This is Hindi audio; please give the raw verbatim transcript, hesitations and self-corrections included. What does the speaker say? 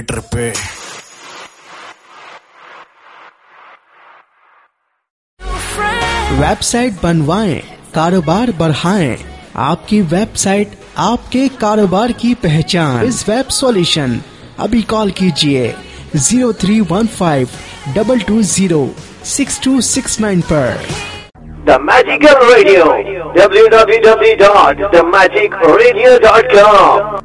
पे वेबसाइट बनवाएं, कारोबार बढ़ाएं। आपकी वेबसाइट आपके कारोबार की पहचान। इस वेब सॉल्यूशन अभी कॉल कीजिए zero three one five double two zero six to six nine पर। The Magical Radio, w w w dot the magic radio dot com।